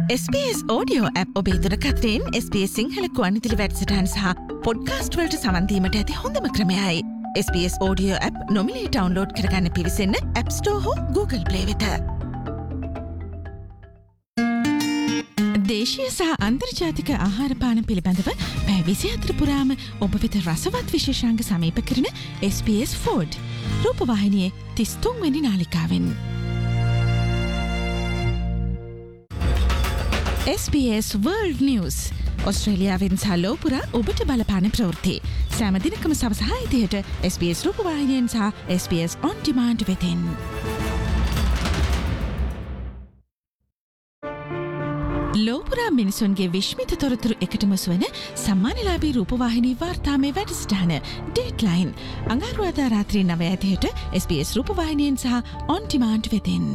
SBS Audio App ඔබේ දුරකථනයෙන් SBS Sinhala ගුවන්විදුලි වැඩසටහන් සහ පොඩ්කාස්ට් වලට සමන් දීමට ඇති හොඳම ක්‍රමයයි. SBS Audio App නොමිලේ ඩවුන්ලෝඩ් කරගන්න පිවිසෙන්න App Store හෝ Google Play වෙත. දේශීය සහ අන්තර්ජාතික ආහාර පාන පිළිබඳව පැය 24 පුරාම ඔබ වෙත රසවත් විශේෂාංග සමීප කරන SBS Food. රූපවාහිනියේ 33 වෙනි නාලිකාවෙන්. SBS World News ඔස්ට්‍රේලියාවෙන් සහ ලෝපුරා ඔබට බලපාන ප්‍රවෘත්ති. සෑම දිනකම සවස 6:00ට SBS රූපවාහිනියෙන් සහ SBS On Demand වෙතින්. ලෝපුරා මිනිසුන්ගේ විශ්මිත තොරතුරු එකටමුස් වන සම්මානලාභී රූපවාහිනී වාර්තාමය වැඩසටහන ඩේට්ලයින් අඟහරුවාදා රාත්‍රී 9:30ට SBS රූපවාහිනියෙන් සහ On Demand වෙතින්.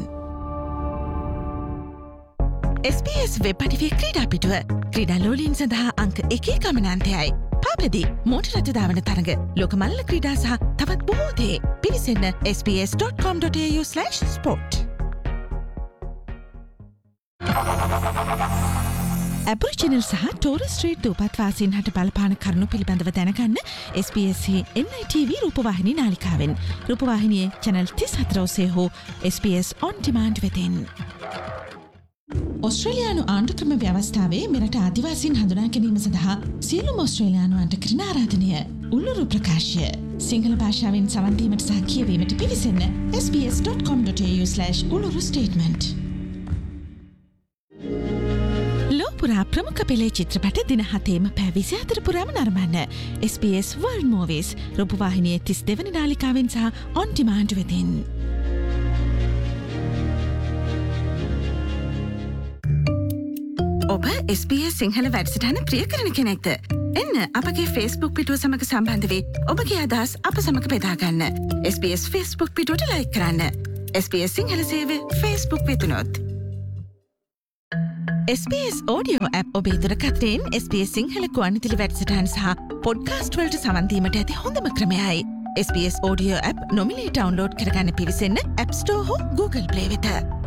SBS වෙබ් අඩවිය ක්‍රීඩා පිටුව ක්‍රීඩා ලෝලීන් සඳහා අංක 1 ගමනාන්තයයි. පාබලදී මෝටර් රථ ධාවන තරඟ ලෝක මල්ල ක්‍රීඩා සහ තවත් බොහෝ දේ පිවිසෙන්න sbs.com.au/sport. ඇබොරිජිනල් සහ ටෝරස් ස්ට්‍රීට් දූපත්වාසීන් හට බලපාන කරුණු පිළිබඳව දැනගන්න SBS NITV රූපවාහිනී නාලිකාවෙන් රූපවාහිනියේ channel 34 ඔස්සේ හෝ SBS On Demand වෙතින්. ඔස්ට්‍රේලියානු ආණ්ඩුක්‍රම ව්‍යවස්ථාවේ මෙරට ආදිවාසීන් හඳුනා ගැනීම සඳහා සියලුම ඔස්ට්‍රේලියානුවන්ට කරන ආරාධනය උළුරු ප්‍රකාශය. සිංහල භාෂාවෙන් සවන් දීමට සහ කියවීමට පිවිසෙන්න sbs.com.au/uluru statement. ලෝපුරා ප්‍රමුඛ පෙළේ චිත්‍රපට දින 7ම පැය 24 පුරාම නරඹන්න SBS World Movies රූපවාහිනියේ 32 වෙනි නාලිකාවෙන් සහ On Demand වෙතින්. ඔබ SBS සිංහල වැඩසටහන ප්‍රිය කරන කෙනෙක්ද? එන්න අපගේ Facebook පිටුව සමග සම්බන්ධ වී ඔබගේ අදහස් අප සමග බෙදා ගන්න. SBS Facebook පිටුවට ලයික් කරන්න. SBS සිංහල සේවය Facebook වෙතුනොත්. SBS Audio App ඔබේ දුරකථනයෙන් SBS සිංහල ගුවන්විදුලි වැඩසටහන් සහ පොඩ්කාස්ට් වලට සමන් දීමට ඇති හොඳම ක්‍රමයයි. SBS Audio App නොමිලේ ඩවුන්ලෝඩ් කරගන්න පිවිසෙන්න App Store හෝ Google Play වෙත.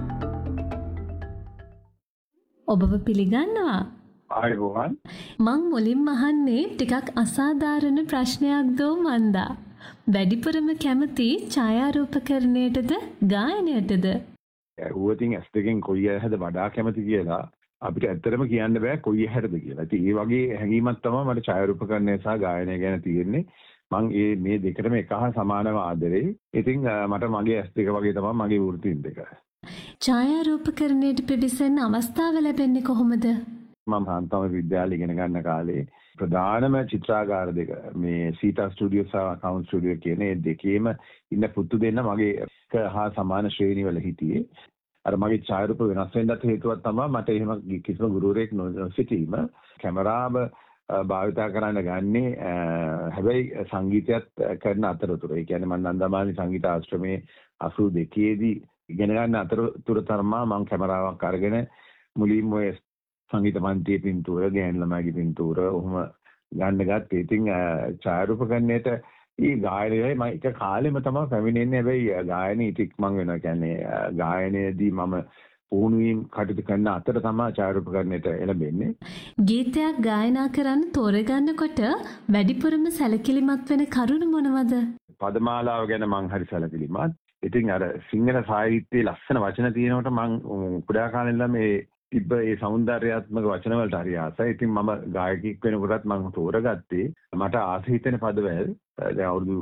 ඔබව පිළිගන්නවා. ආයුබෝවන්. මං මුලින්ම අහන්නේ ටිකක් අසාධාරණ ප්‍රශ්නයක් දෝ මන්දා. වැඩිපුරම කැමති ඡායාරූපකරණයටද ගායනයටද? ඌවතින් ඇස් දෙකෙන් කොයි ඇහැද වඩා කැමති කියලා අපිට ඇත්තටම කියන්න බෑ කොයි ඇහැටද කියලා. ඉතින් ඒ වගේ හැඟීමක් තමයි මට ඡායාරූපකරණය සහ ගායනය ගැන තියෙන්නේ. මං මේ දෙකටම එක හා සමානව ආදරේ. ඉතින් මට මගේ ඇස් දෙක වගේ තමයි මගේ වෘත්තීන් දෙක. ඡායාරූපකරණයට පිවිසෙන්න අවස්ථාව ලැබෙන්නේ කොහොමද? මම හන්තම විද්‍යාලේ ඉගෙන ගන්න කාලේ ප්‍රධානම චිත්‍රාගාර දෙක මේ සීතා ස්ටුඩියෝ සහ කවුන්ට් ස්ටුඩියෝ කියන මේ දෙකේම ඉන්න පුතු දෙන්න මගේ එක හා සමාන ශ්‍රේණිවල හිටියේ. අර මගේ ඡායාරූප වෙනස් වෙන්නත් හේතුවක් තමයි මට එහෙම කිසිම ගුරුවරයෙක් නොසිටීම. කැමරාව භාවිතා කරන්න ගන්නේ හැබැයි සංගීතයත් කරන අතරතුර. ඒ කියන්නේ මම නන්දමාලි සංගීත ආශ්‍රමයේ 82 ඉගෙන ගන්න අතරතුර තරමා මම කැමරාවක් අරගෙන මුලින්ම ඔය සංගීත මන්ත්‍රී පින්තූර, ගෑන් ළමයිගේ පින්තූර ඔහොම ගන්න ගත්තේ. ඉතින් ඡායාරූපකරණයට ඊ ගායනයයි මම එක කාලෙම තමයි පැමිණෙන්නේ. හැබැයි ගායනයේ ඉතික් මං වෙනවා. කියන්නේ ගායනයේදී මම පුහුණු වීම කටයුතු කරන අතර තමයි ඡායාරූපකරණයට එළඹෙන්නේ. ගීතයක් ගායනා කරන්න තෝරගන්නකොට වැඩිපුරම සැලකිලිමත් වෙන කරුණු මොනවද? පදමාලාව ගැන මං හරි සැලකිලිමත්. ඉතින් අර සිංහල සාහිත්‍යයේ ලස්සන වචන තියෙනකොට මං කුඩා කාලේ ඉඳලා මේ තිබ්බ ඒ සෞන්දර්යාත්මක වචන වලට හරි ආසයි. ඉතින් මම ගායකයෙක් වෙනකොටත් මම තෝරගත්තේ මට ආස හිතෙන පදවැල්. දැන් අවුරුදු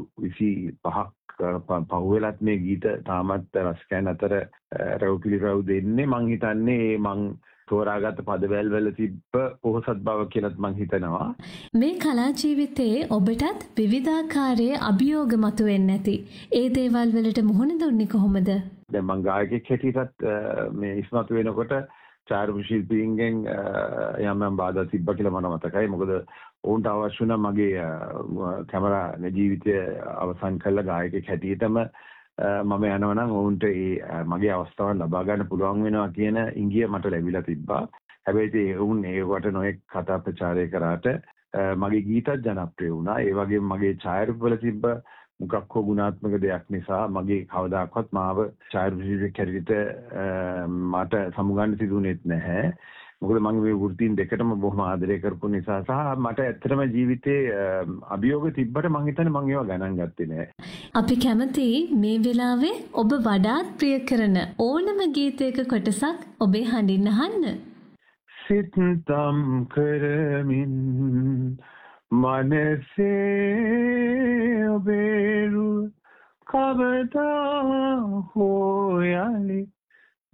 25ක් පහුවෙලත් මේ ගීත තාමත් රසිකයන් අතර රැව්කිලි රැව් දෙන්නේ. මං හිතන්නේ මං තෝරාගත්ත පදවැල් වල තිබ්බ පොහොසත් බව කියලාත් මං හිතනවා. මේ කලා ජීවිතයේ ඔබටත් විවිධාකාරයේ අභියෝග මතුවෙන්නේ නැති. ඒ දේවල් වලට මුහුණ දුන්නේ කොහොමද? දැන් මං ගායකයෙක් හැටියටත් මේ ඉස්මතු වෙනකොට ඡායාරූප ශිල්පීන්ගෙන් යම් බාධා තිබ්බා කියලා මට මතකයි. මොකද ඔවුන්ට අවශ්‍ය වුණා මගේ කැමරා ජීවිතය අවසන් කළ ගායකයෙක් හැටියටම මම යනවා නම් ඔවුන්ට මගේ අවස්ථාව ලබා ගන්න පුළුවන් වෙනවා කියන ඉංගිය මට ලැබිලා තිබ්බා. හැබැයි ඔවුන් ඒකට නොඑක් කතා ප්‍රචාරය කරාට මගේ ගීතත් ජනප්‍රිය වුණා. ඒ වගේම මගේ ඡායාරූපවල තිබ්බ මොකක් හෝ ගුණාත්මක දෙයක් නිසා මගේ කවදාකවත් මාව ඡායාරූප ශිල්පියෙක් හැටියට මට සමුගන්න සිදුුනේත් නැහැ. මොකද මම මේ වෘත්තීන් දෙකටම බොහොම ආදරය කරපු නිසා සහ මට ඇත්තටම ජීවිතේ අභියෝග තිබ්බට මම හිතන්නේ මම ඒවා ගණන් ගත්තේ නෑ. අපි කැමති මේ වෙලාවේ ඔබ වඩාත් ප්‍රිය කරන ඕනම ගීතයක කොටසක් ඔබේ හඬින් අහන්න. සිතම් කරමින් මනසේ ඔබේ රුව කවදා හෝ යලි